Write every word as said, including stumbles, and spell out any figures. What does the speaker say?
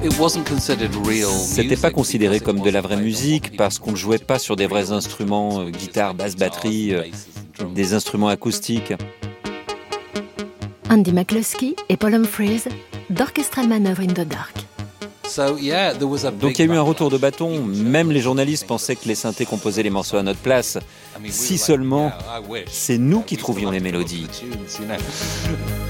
C'était pas considéré comme de la vraie musique parce qu'on ne jouait pas sur des vrais instruments, euh, guitare, basse, batterie, euh, des instruments acoustiques. Andy McCluskey et Paul Humphries d'Orchestral Manoeuvre in the Dark. Donc il y a eu un retour de bâton, même les journalistes pensaient que les synthés composaient les morceaux à notre place. Si seulement, c'est nous qui trouvions les mélodies.